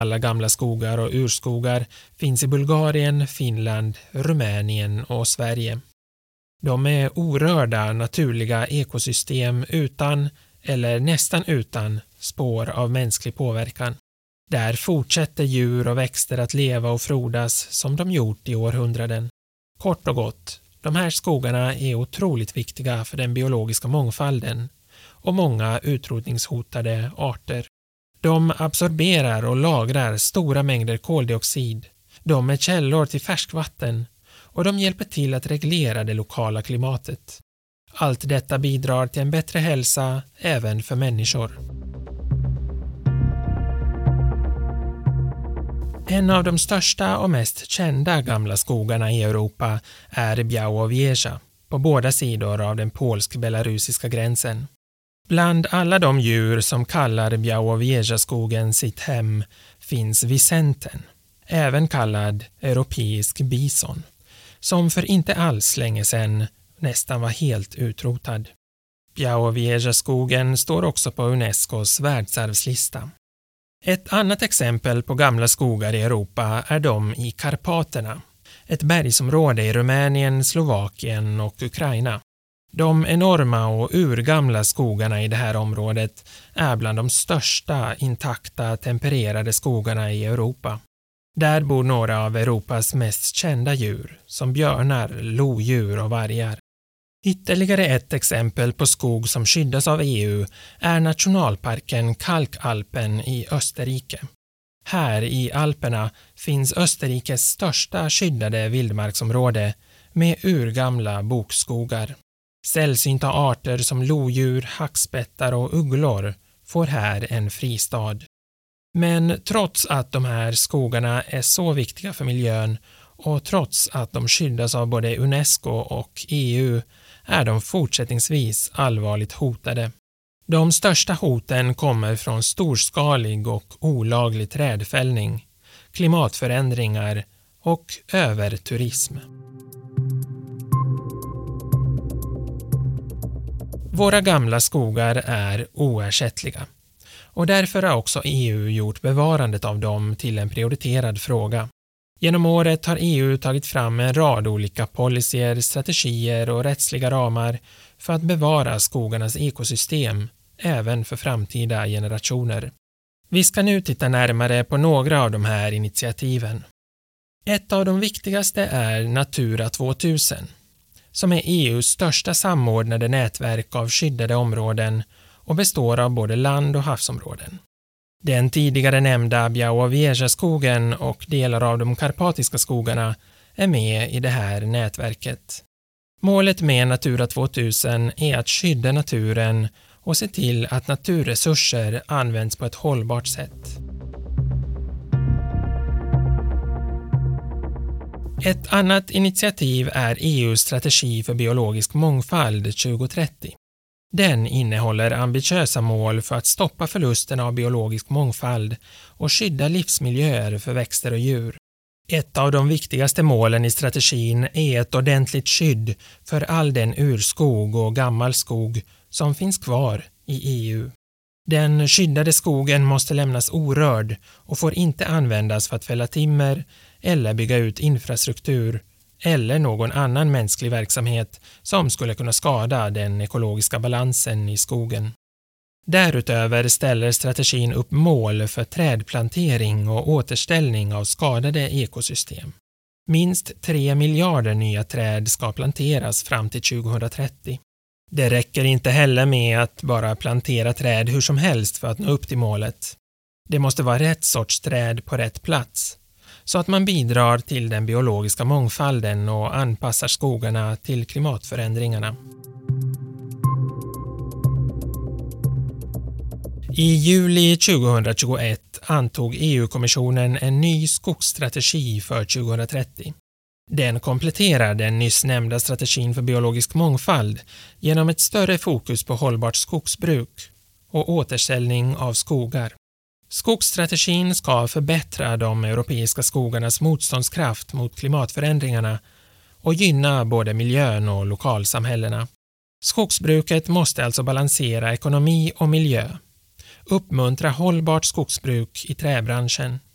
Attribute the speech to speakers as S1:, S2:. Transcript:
S1: Alla gamla skogar och urskogar finns i Bulgarien, Finland, Rumänien och Sverige. De är orörda naturliga ekosystem utan, eller nästan utan, spår av mänsklig påverkan. Där fortsätter djur och växter att leva och frodas som de gjort i århundraden. Kort och gott, de här skogarna är otroligt viktiga för den biologiska mångfalden och många utrotningshotade arter. De absorberar och lagrar stora mängder koldioxid. De är källor till färskvatten och de hjälper till att reglera det lokala klimatet. Allt detta bidrar till en bättre hälsa även för människor. En av de största och mest kända gamla skogarna i Europa är Białowieża på båda sidor av den polsk-belarusiska gränsen. Bland alla de djur som kallar Białowieża-skogen sitt hem finns visenten, även kallad europeisk bison, som för inte alls länge sedan nästan var helt utrotad. Białowieża-skogen står också på Unescos världsarvslista. Ett annat exempel på gamla skogar i Europa är de i Karpaterna, ett bergsområde i Rumänien, Slovakien och Ukraina. De enorma och urgamla skogarna i det här området är bland de största intakta tempererade skogarna i Europa. Där bor några av Europas mest kända djur, som björnar, lodjur och vargar. Ytterligare ett exempel på skog som skyddas av EU är nationalparken Kalkalpen i Österrike. Här i Alperna finns Österrikes största skyddade vildmarksområde med urgamla bokskogar. Sällsynta arter som lodjur, hackspettar och ugglor får här en fristad. Men trots att de här skogarna är så viktiga för miljön och trots att de skyddas av både UNESCO och EU är de fortsättningsvis allvarligt hotade. De största hoten kommer från storskalig och olaglig trädfällning, klimatförändringar och överturism. Våra gamla skogar är oersättliga och därför har också EU gjort bevarandet av dem till en prioriterad fråga. Genom året har EU tagit fram en rad olika policyer, strategier och rättsliga ramar för att bevara skogarnas ekosystem även för framtida generationer. Vi ska nu titta närmare på några av de här initiativen. Ett av de viktigaste är Natura 2000, som är EUs största samordnade nätverk av skyddade områden och består av både land- och havsområden. Den tidigare nämnda Białowieża-skogen och delar av de karpatiska skogarna är med i det här nätverket. Målet med Natura 2000 är att skydda naturen och se till att naturresurser används på ett hållbart sätt. Ett annat initiativ är EUs strategi för biologisk mångfald 2030. Den innehåller ambitiösa mål för att stoppa förlusten av biologisk mångfald och skydda livsmiljöer för växter och djur. Ett av de viktigaste målen i strategin är ett ordentligt skydd för all den urskog och gammal skog som finns kvar i EU. Den skyddade skogen måste lämnas orörd och får inte användas för att fälla timmer eller bygga ut infrastruktur eller någon annan mänsklig verksamhet som skulle kunna skada den ekologiska balansen i skogen. Därutöver ställer strategin upp mål för trädplantering och återställning av skadade ekosystem. Minst 3 miljarder nya träd ska planteras fram till 2030. Det räcker inte heller med att bara plantera träd hur som helst för att nå upp till målet. Det måste vara rätt sorts träd på rätt plats, så att man bidrar till den biologiska mångfalden och anpassar skogarna till klimatförändringarna. I juli 2021 antog EU-kommissionen en ny skogsstrategi för 2030. Den kompletterar den nyss nämnda strategin för biologisk mångfald genom ett större fokus på hållbart skogsbruk och återställning av skogar. Skogsstrategin ska förbättra de europeiska skogarnas motståndskraft mot klimatförändringarna och gynna både miljön och lokalsamhällena. Skogsbruket måste alltså balansera ekonomi och miljö, uppmuntra hållbart skogsbruk i träbranschen